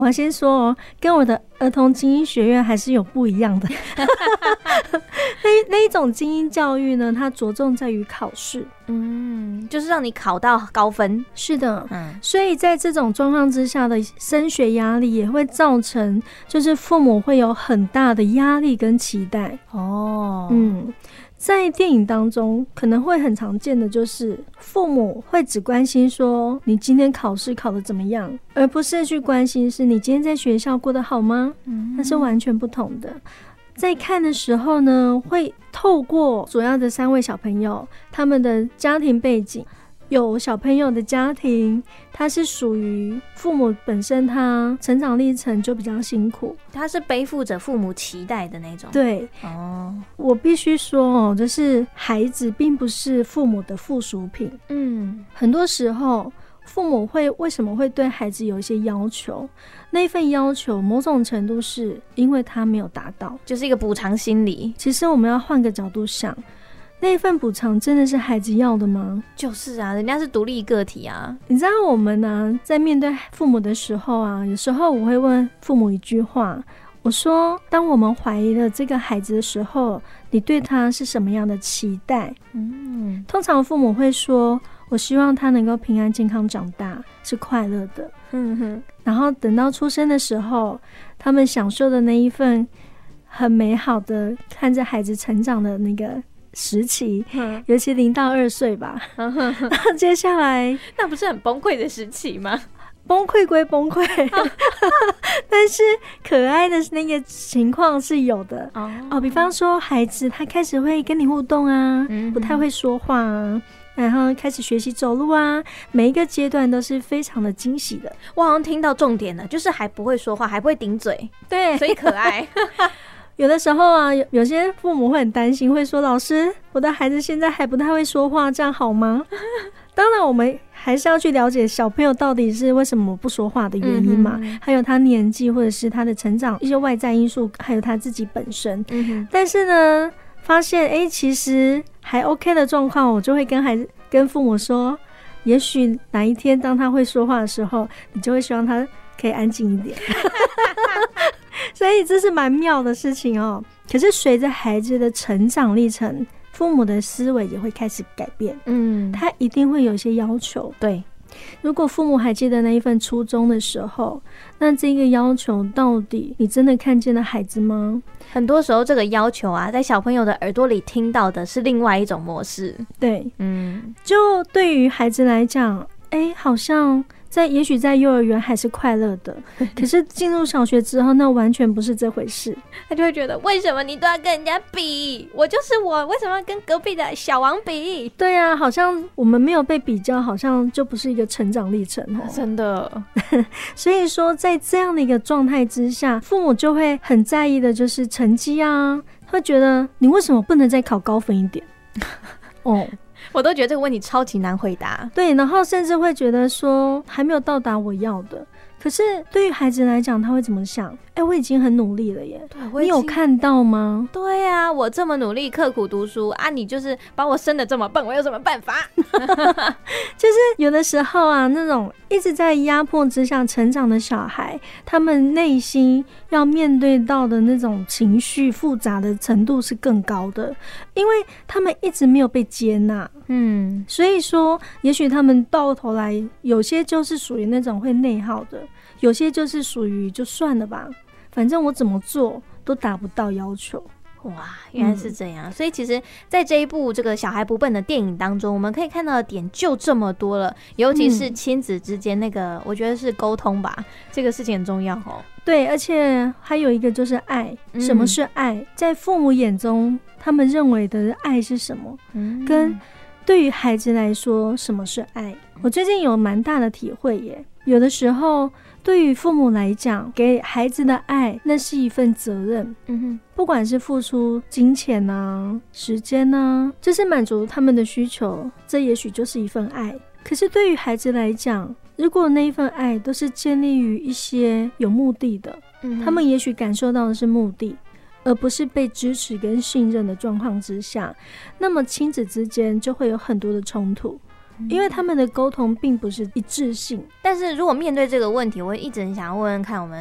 我要先说哦，跟我的儿童精英学院还是有不一样的。那一种精英教育呢，它着重在于考试， 就是让你考到高分。 是的，所以在这种状况之下的升学压力也会造成，就是父母会有很大的压力跟期待。在电影当中可能会很常见的就是父母会只关心说你今天考试考得怎么样，而不是去关心是你今天在学校过得好吗？那是完全不同的。在看的时候呢，会透过主要的3位小朋友他们的家庭背景，有小朋友的家庭他是属于父母本身他成长历程就比较辛苦， 他是背负着父母期待的那种。 对，我必须说就是孩子并不是父母的附属品。很多时候父母为什么会对孩子有一些要求，那份要求某种程度是因为他没有达到， 就是一个补偿心理。 其实我们要换个角度想，那一份补偿真的是孩子要的吗？ 就是啊，人家是独立个体啊。 你知道我们呢，在面对父母的时候啊，有时候我会问父母一句话，我说当我们怀疑了这个孩子的时候，你对他是什么样的期待？通常父母会说，我希望他能够平安健康长大，是快乐的。然后等到出生的时候，他们享受的那一份很美好的看着孩子成长的那个时期，尤其0到2岁吧。接下来那不是很崩溃的时期吗？ 崩溃归崩溃但是可爱的那个情况是有的。比方说孩子他开始会跟你互动啊，不太会说话啊，然后开始学习走路啊，每一个阶段都是非常的惊喜的。 我好像听到重点了，就是还不会说话，还不会顶嘴， 对， 所以可爱有的时候啊，有些父母会很担心，会说老师，我的孩子现在还不太会说话，这样好吗？当然我们还是要去了解小朋友到底是为什么不说话的原因嘛，还有他年纪或者是他的成长一些外在因素，还有他自己本身。但是呢，发现其实还 OK 的状况，我就会跟父母说，也许哪一天当他会说话的时候，你就会希望他可以安静一点所以这是蛮妙的事情哦。可是随着孩子的成长历程，父母的思维也会开始改变。他一定会有一些要求。 对， 如果父母还记得那一份初衷的时候，那这个要求到底你真的看见了孩子吗？ 很多时候这个要求啊，在小朋友的耳朵里听到的是另外一种模式。 对，就对于孩子来讲，好像也许在幼儿园还是快乐的可是进入小学之后，那完全不是这回事。 他就会觉得，为什么你都要跟人家比？我就是我，为什么要跟隔壁的小王比？ 对啊，好像我们没有被比较，好像就不是一个成长历程真的所以说在这样的一个状态之下，父母就会很在意的就是成绩啊，会觉得你为什么不能再考高分一点我都觉得这个问题超级难回答。 对，然后甚至会觉得说还没有到达我要的。可是对于孩子来讲，他会怎么想？我已经很努力了耶，你有看到吗？ 对啊，我这么努力刻苦读书啊，你就是把我生得这么笨，我有什么办法就是有的时候啊，那种一直在压迫之下成长的小孩，他们内心要面对到的那种情绪复杂的程度是更高的，因为他们一直没有被接纳。所以说也许他们到头来有些就是属于那种会内耗的，有些就是属于就算了吧，反正我怎么做都达不到要求。 哇，原来是这样。所以其实在这一部这个小孩不笨的电影当中，我们可以看到的点就这么多了，尤其是亲子之间那个我觉得是沟通吧，这个事情很重要对，而且还有一个就是爱。什么是爱？在父母眼中他们认为的爱是什么？跟对于孩子来说什么是爱？我最近有蛮大的体会耶。有的时候对于父母来讲，给孩子的爱那是一份责任。不管是付出金钱啊、时间啊，这是满足他们的需求，这也许就是一份爱。可是对于孩子来讲，如果那一份爱都是建立于一些有目的的，他们也许感受到的是目的，而不是被支持跟信任的状况之下，那么亲子之间就会有很多的冲突。 因为他们的沟通并不是一致性。 但是如果面对这个问题，我一直很想要问问看我们